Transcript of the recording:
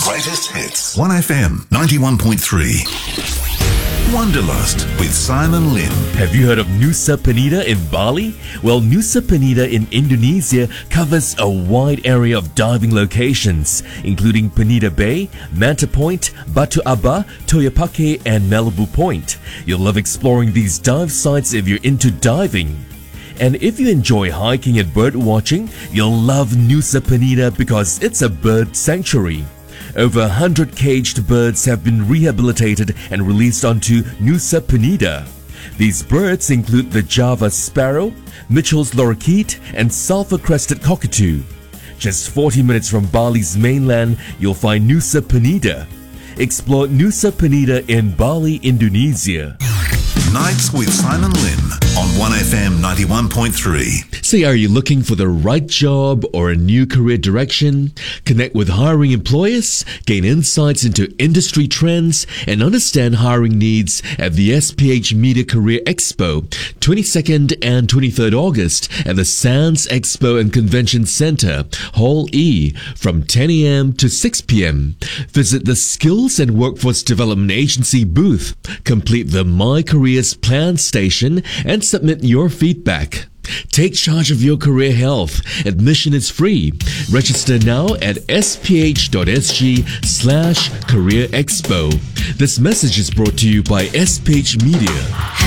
greatest hits. 1FM 91.3. Wanderlust with Simon Lim. Have you heard of Nusa Penida in Bali? Well, Nusa Penida in Indonesia covers a wide area of diving locations, including Penida Bay, Manta Point, Batu Aba, Toyopake and Malibu Point. You'll love exploring these dive sites if you're into diving. And if you enjoy hiking and bird watching, you'll love Nusa Penida because it's a bird sanctuary. Over 100 caged birds have been rehabilitated and released onto Nusa Penida. These birds include the Java sparrow, Mitchell's lorikeet, and sulfur-crested cockatoo. Just 40 minutes from Bali's mainland, you'll find Nusa Penida. Explore Nusa Penida in Bali, Indonesia. Nights with Simon Lim on 1FM 91.3. Say, are you looking for the right job or a new career direction? Connect with hiring employers, gain insights into industry trends, and understand hiring needs at the SPH Media Career Expo, 22nd and 23rd August at the Sands Expo and Convention Center, Hall E, from 10 a.m. to 6 p.m. Visit the Skills and Workforce Development Agency booth, complete the My Careers Plan station, and submit your feedback. Take charge of your career health. Admission is free. Register now at sph.sg/career expo. This message is brought to you by SPH Media.